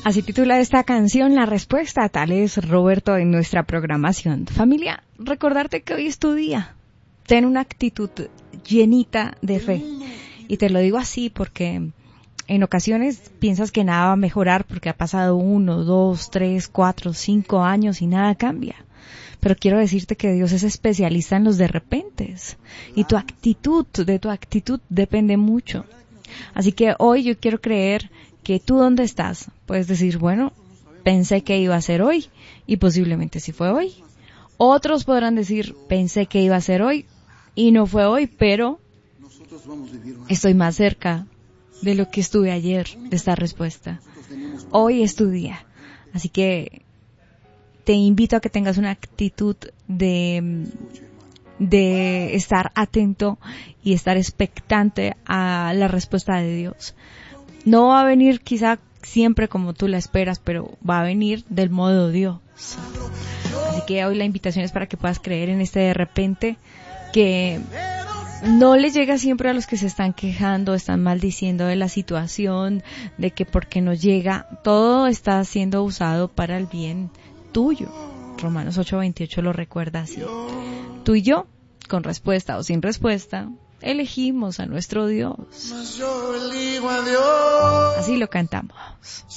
Así titula esta canción La Respuesta, tal es Roberto en nuestra programación. Familia, recordarte que hoy es tu día. Ten una actitud llenita de fe. Y te lo digo así porque en ocasiones piensas que nada va a mejorar porque ha pasado 1, 2, 3, 4, 5 años y nada cambia. Pero quiero decirte que Dios es especialista en los de repentes. Y de tu actitud depende mucho. Así que hoy yo quiero creer que tú donde estás puedes decir, bueno, pensé que iba a ser hoy y posiblemente sí fue hoy. Otros podrán decir, pensé que iba a ser hoy y no fue hoy, pero estoy más cerca de lo que estuve ayer de esta respuesta. Hoy es tu día. Así que te invito a que tengas una actitud de estar atento y estar expectante a la respuesta de Dios. No va a venir quizá siempre como tú la esperas, pero va a venir del modo Dios. Así que hoy la invitación es para que puedas creer en este de repente que no le llega siempre a los que se están quejando, están maldiciendo de la situación, de que porque no llega, todo está siendo usado para el bien tuyo. Romanos 8:28 lo recuerda así. Tú y yo, con respuesta o sin respuesta, elegimos a nuestro Dios. Así lo cantamos.